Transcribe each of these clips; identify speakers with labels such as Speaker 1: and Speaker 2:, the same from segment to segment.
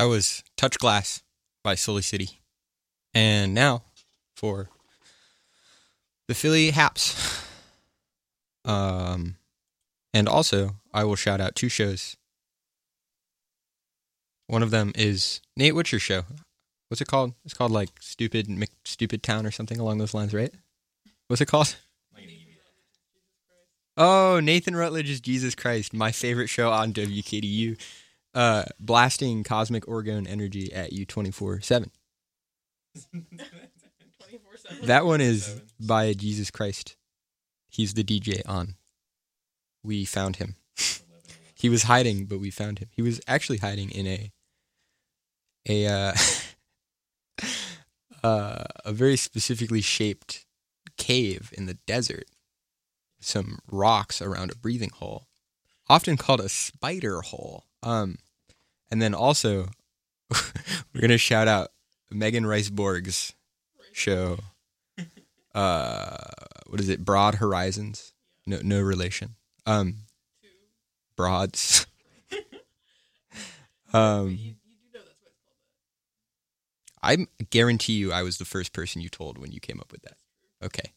Speaker 1: That was Touch Glass by Sully City. And now for the Philly Haps. And also, I will shout out two shows. One of them is Nate, what's your show? What's it called? It's called like Stupid Town or something along those lines, right? What's it called? Oh, Nathan Rutledge's Jesus Christ, my favorite show on WKDU. Blasting cosmic orgone energy at you 24/7.
Speaker 2: 24/7.
Speaker 1: That one is by Jesus Christ. He's the DJ on. We found him. He was hiding, but we found him. He was actually hiding in a very specifically shaped cave in the desert. Some rocks around a breathing hole, often called a spider hole. And then also, we're going to shout out Megan Rice-Borg's show. What is it? Broad Horizons? No relation. Broads.
Speaker 2: You do know that's what it's called.
Speaker 1: I guarantee you I was the first person you told when you came up with that. Okay.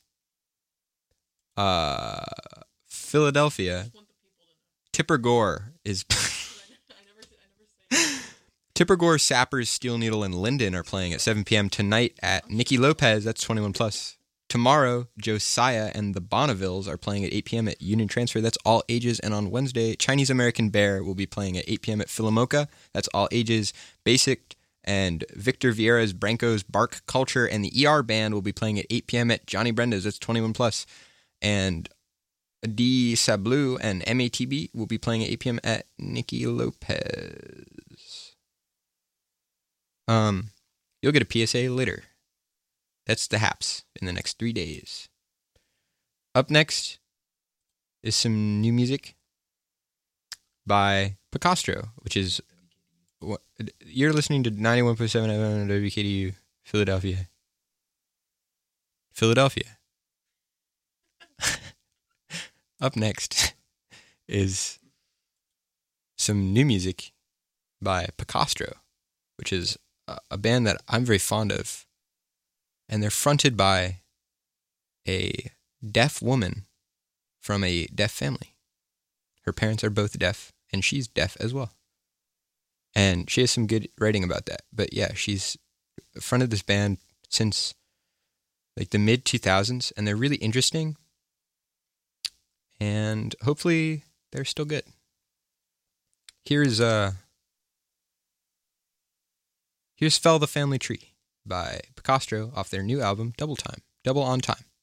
Speaker 1: Philadelphia.
Speaker 2: I just want the people to know.
Speaker 1: Tipper Gore is...
Speaker 2: I never say.
Speaker 1: Tipper Gore, Sappers, Steel Needle, and Linden are playing at 7 p.m. tonight at Nikki Lopez. That's 21+. Tomorrow, Josiah and the Bonnevilles are playing at 8 p.m. at Union Transfer. That's all ages. And on Wednesday, Chinese American Bear will be playing at 8 p.m. at Philomoka. That's all ages. Basic and Victor Vieira's Branco's Bark Culture and the ER Band will be playing at 8 p.m. at Johnny Brenda's. That's 21+. And D. Sablu and MATB will be playing at 8 p.m. at Nikki Lopez. You'll get a PSA later. That's the Haps in the next 3 days. Up next is some new music by Picastro, which is what you're listening to 91.7 FM WKDU, Philadelphia. Up next is some new music by Picastro, which is a band that I'm very fond of. And they're fronted by a deaf woman from a deaf family. Her parents are both deaf, and she's deaf as well. And she has some good writing about that. But yeah, she's fronted this band since like the mid-2000s, and they're really interesting. And hopefully they're still good. Here's Fell the Family Tree by Picastro off their new album, Double on Time.